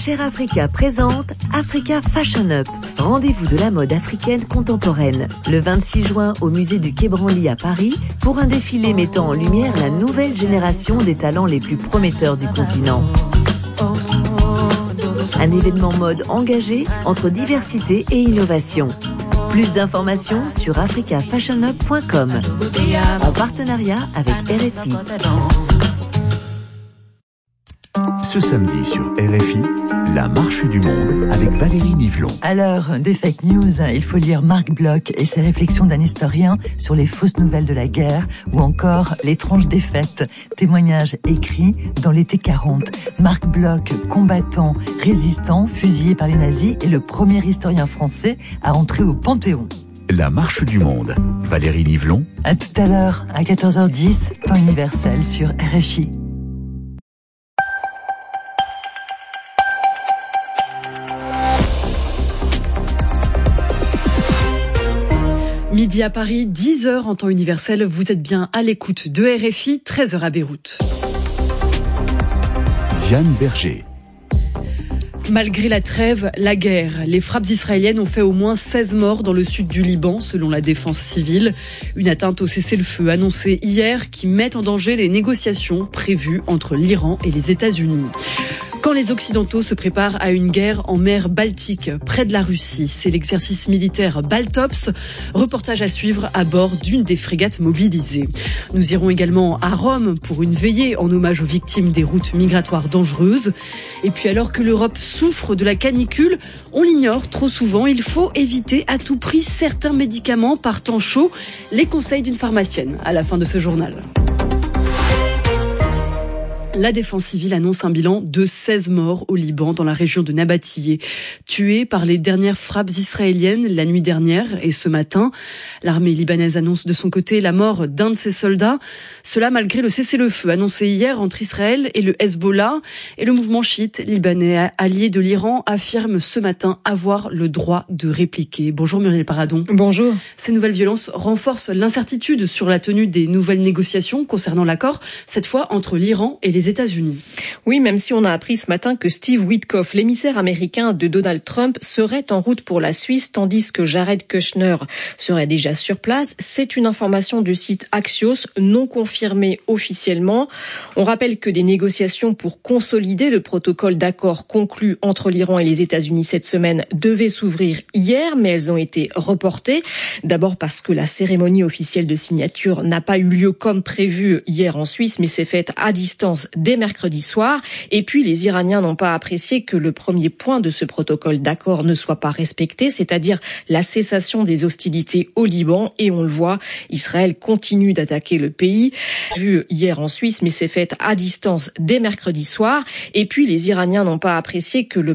Cher Africa présente Africa Fashion Up. Rendez-vous de la mode africaine contemporaine. Le 26 juin au musée du Quai Branly à Paris pour un défilé mettant en lumière la nouvelle génération des talents les plus prometteurs du continent. Un événement mode engagé entre diversité et innovation. Plus d'informations sur africafashionup.com en partenariat avec RFI. Ce samedi sur RFI, la marche du monde avec Valérie Nivelon. À l'heure des fake news, il faut lire Marc Bloch et ses réflexions d'un historien sur les fausses nouvelles de la guerre ou encore l'étrange défaite, témoignage écrit dans l'été 40. Marc Bloch, combattant, résistant, fusillé par les nazis, est le premier historien français à entrer au Panthéon. La marche du monde. Valérie Nivelon. À tout à l'heure, à 14h10, temps universel sur RFI. Midi à Paris, 10h en temps universel, vous êtes bien à l'écoute de RFI, 13h à Beyrouth. Diane Berger. Malgré la trêve, la guerre, les frappes israéliennes ont fait au moins 16 morts dans le sud du Liban, selon la défense civile. Une atteinte au cessez-le-feu annoncée hier qui met en danger les négociations prévues entre l'Iran et les États-Unis. Quand les Occidentaux se préparent à une guerre en mer Baltique, près de la Russie, c'est l'exercice militaire Baltops, reportage à suivre à bord d'une des frégates mobilisées. Nous irons également à Rome pour une veillée en hommage aux victimes des routes migratoires dangereuses. Et puis alors que l'Europe souffre de la canicule, on l'ignore trop souvent, il faut éviter à tout prix certains médicaments par temps chaud. Les conseils d'une pharmacienne à la fin de ce journal. La défense civile annonce un bilan de 16 morts au Liban dans la région de Nabatiyeh, tués par les dernières frappes israéliennes la nuit dernière et ce matin. L'armée libanaise annonce de son côté la mort d'un de ses soldats. Cela malgré le cessez-le-feu annoncé hier entre Israël et le Hezbollah. Et le mouvement chiite libanais allié de l'Iran affirme ce matin avoir le droit de répliquer. Bonjour Muriel Paradon. Bonjour. Ces nouvelles violences renforcent l'incertitude sur la tenue des nouvelles négociations concernant l'accord, cette fois entre l'Iran et les États-Unis. Oui, même si on a appris ce matin que Steve Witkoff, l'émissaire américain de Donald Trump, serait en route pour la Suisse, tandis que Jared Kushner serait déjà sur place. C'est une information du site Axios, non confirmée officiellement. On rappelle que des négociations pour consolider le protocole d'accord conclu entre l'Iran et les États-Unis cette semaine devaient s'ouvrir hier, mais elles ont été reportées. D'abord parce que la cérémonie officielle de signature n'a pas eu lieu comme prévu hier en Suisse, mais s'est faite à distance dès mercredi soir. Et puis, les Iraniens n'ont pas apprécié que le premier point de ce protocole d'accord ne soit pas respecté, c'est-à-dire la cessation des hostilités au Liban. Et on le voit, Israël continue d'attaquer le pays. Vu hier en Suisse, mais s'est faite à distance dès mercredi soir. Et puis, les Iraniens n'ont pas apprécié que le